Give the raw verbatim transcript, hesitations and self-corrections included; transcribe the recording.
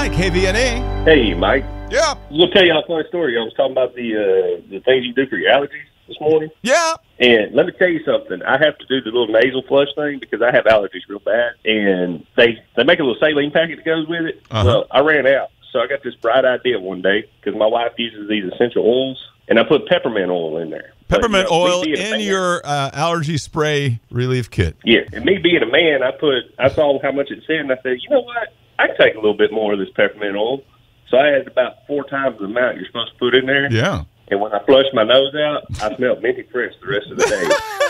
Mike, K V N A. Hey, Mike. Yeah. I was going to tell you a funny story. I was talking about the uh, the things you do for your allergies this morning. Yeah. And let me tell you something. I have to do the little nasal flush thing because I have allergies real bad. And they, they make a little saline packet that goes with it. Uh-huh. Well, I ran out. So I got this bright idea one day because my wife uses these essential oils. And I put peppermint oil in there. Peppermint but, you know, oil in man, your uh, allergy spray relief kit. Yeah. And me being a man, I put, I saw how much it said, and I said, you know what? I can take a little bit more of this peppermint oil. So I added about four times the amount you're supposed to put in there. Yeah. And when I flushed my nose out, I smelled minty fresh the rest of the day.